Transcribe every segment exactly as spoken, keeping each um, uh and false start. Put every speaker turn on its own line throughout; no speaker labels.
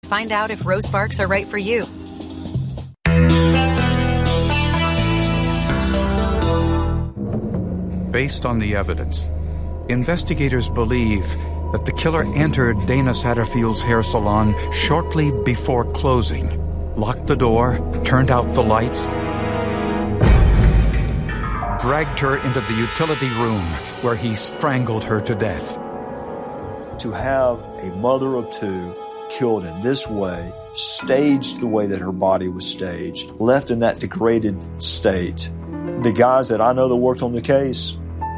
Find out if Rose Sparks are right for you.
Based on the evidence, investigators believe that the killer entered Dana Satterfield's hair salon shortly before closing, locked the door, turned out the lights, dragged her into the utility room where he strangled her to death.
To have a mother of two killed in this way, staged the way that her body was staged, left in that degraded state, the guys that I know that worked on the case,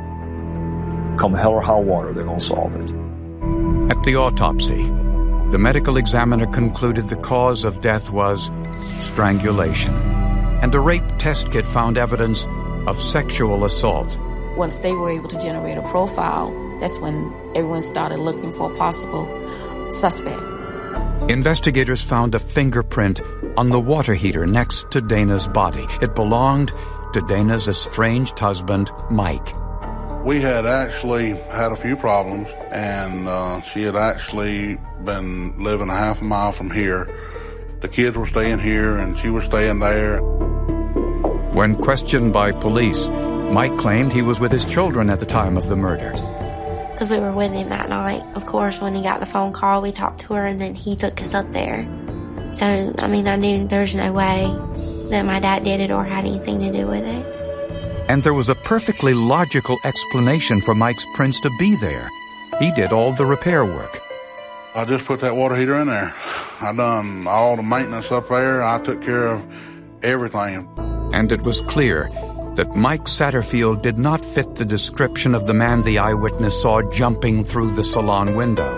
come hell or high water, they're going to solve it.
At the autopsy, the medical examiner concluded the cause of death was strangulation, and a rape test kit found evidence of sexual assault.
Once they were able to generate a profile, that's when everyone started looking for a possible suspect.
Investigators found a fingerprint on the water heater next to Dana's body. It belonged to Dana's estranged husband, Mike.
We had actually had a few problems, and uh, she had actually been living a half a mile from here. The kids were staying here, and she was staying there.
When questioned by police, Mike claimed he was with his children at the time of the murder.
Because we were with him that night. Of course, when he got the phone call, we talked to her, and then he took us up there. So, I mean, I knew there was no way that my dad did it or had anything to do with it.
And there was a perfectly logical explanation for Mike's prints to be there. He did all the repair work.
I just put that water heater in there. I done all the maintenance up there. I took care of everything.
And it was clear that Mike Satterfield did not fit the description of the man the eyewitness saw jumping through the salon window.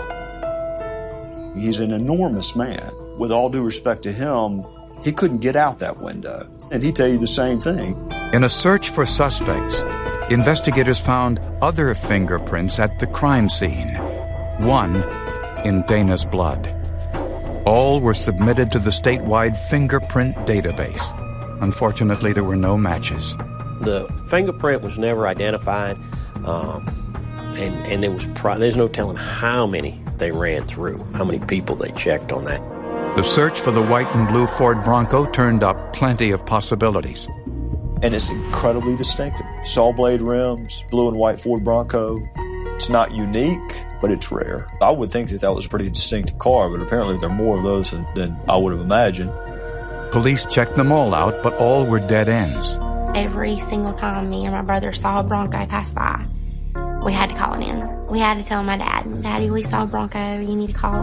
He's an enormous man. With all due respect to him, he couldn't get out that window. And he'd tell you the same thing.
In a search for suspects, investigators found other fingerprints at the crime scene. One in Dana's blood. All were submitted to the statewide fingerprint database. Unfortunately, there were no matches.
The fingerprint was never identified, um, and, and there was pro- there's no telling how many they ran through, how many people they checked on that.
The search for the white and blue Ford Bronco turned up plenty of possibilities.
And it's incredibly distinctive. Saw blade rims, blue and white Ford Bronco. It's not unique, but it's rare. I would think that that was a pretty distinctive car, but apparently there are more of those than, than I would have imagined.
Police checked them all out, but all were dead ends.
Every single time me and my brother saw a Bronco pass by, we had to call it in. We had to tell my dad, Daddy, we saw a Bronco, you need to call.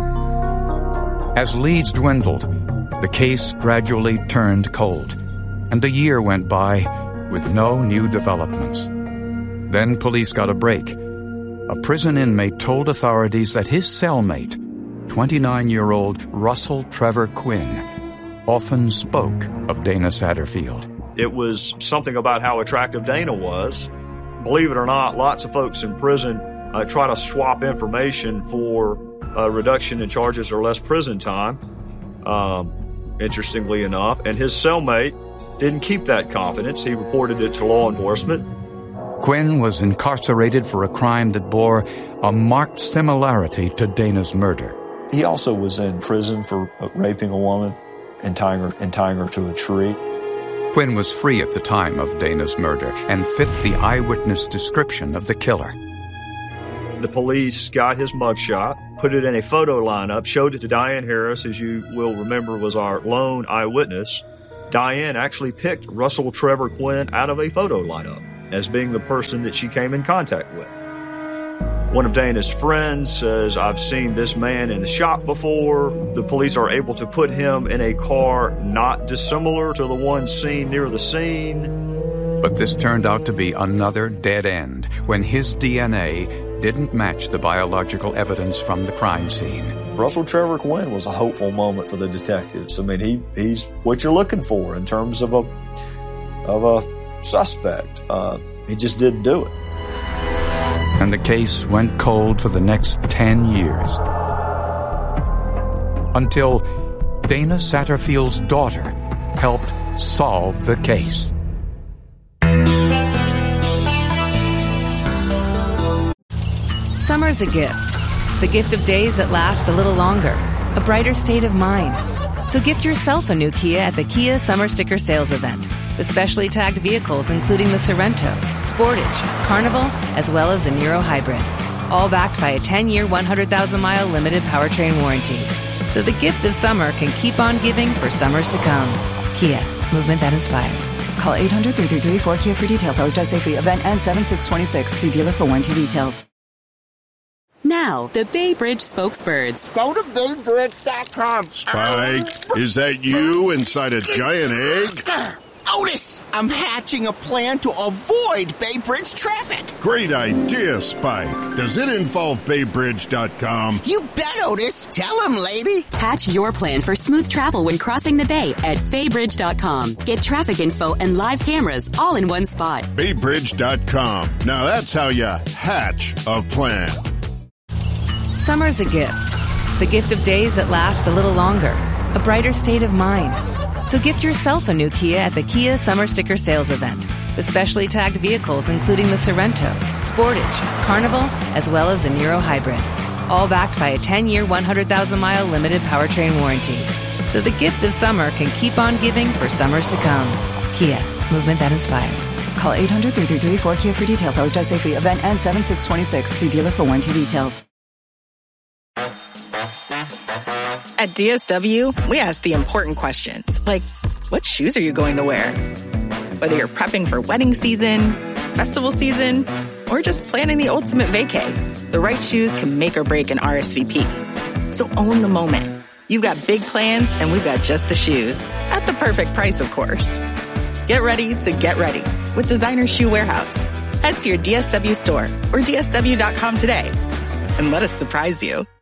As leads dwindled, the case gradually turned cold, and a year went by with no new developments. Then police got a break. A prison inmate told authorities that his cellmate, twenty-nine-year-old Russell Trevor Quinn, often spoke of Dana Satterfield.
It was something about how attractive Dana was. Believe it or not, lots of folks in prison uh, try to swap information for a reduction in charges or less prison time, um, interestingly enough. And his cellmate didn't keep that confidence. He reported it to law enforcement.
Quinn was incarcerated for a crime that bore a marked similarity to Dana's murder.
He also was in prison for raping a woman and tying her, and tying her to a tree.
Quinn was free at the time of Dana's murder and fit the eyewitness description of the killer.
The police got his mugshot, put it in a photo lineup, showed it to Diane Harris, as you will remember was our lone eyewitness. Diane actually picked Russell Trevor Quinn out of a photo lineup as being the person that she came in contact with. One of Dana's friends says, I've seen this man in the shop before. The police are able to put him in a car not dissimilar to the one seen near the scene.
But this turned out to be another dead end when his D N A didn't match the biological evidence from the crime scene.
Russell Trevor Quinn was a hopeful moment for the detectives. I mean, he he's what you're looking for in terms of a of a suspect. Uh, he just didn't do it.
And the case went cold for the next ten years. Until Dana Satterfield's daughter helped solve the case.
Summer's a gift. The gift of days that last a little longer. a brighter state of mind. So gift yourself a new Kia at the Kia Summer Sticker Sales Event, with specially tagged vehicles including the Sorento, Sportage, Carnival, as well as the Niro Hybrid. All backed by a ten-year, one hundred thousand mile limited powertrain warranty. So the gift of summer can keep on giving for summers to come. Kia, movement that inspires.
Call eight hundred, three three three, four K I A for details. Always drive safely. Event ends seven six twenty-six. See dealer for warranty details.
Now, the Bay Bridge spokesbirds.
Go to bay bridge dot com.
Spike, is that you inside a giant egg?
Otis, I'm hatching a plan to avoid Bay Bridge traffic.
Great idea, Spike. Does it involve bay bridge dot com?
You bet, Otis. Tell him, lady.
Hatch your plan for smooth travel when crossing the bay at bay bridge dot com. Get traffic info and live cameras all in one spot.
bay bridge dot com. Now that's how you hatch a plan.
Summer's a gift. The gift of days that last a little longer. A brighter state of mind. So gift yourself a new Kia at the Kia Summer Sticker Sales Event, with specially tagged vehicles including the Sorento, Sportage, Carnival, as well as the Niro Hybrid. All backed by a ten-year, one hundred thousand mile limited powertrain warranty. So the gift of summer can keep on giving for summers to come. Kia, movement that inspires.
Call eight hundred, three three three, four K I A for details. Always drive safely. Event ends seven six twenty-six. See dealer for warranty details.
At D S W, we ask the important questions, like, what shoes are you going to wear? Whether you're prepping for wedding season, festival season, or just planning the ultimate vacay, the right shoes can make or break an R S V P. So own the moment. You've got big plans, and we've got just the shoes. At the perfect price, of course. Get ready to get ready with Designer Shoe Warehouse. Head to your D S W store or D S W dot com today, and let us surprise you.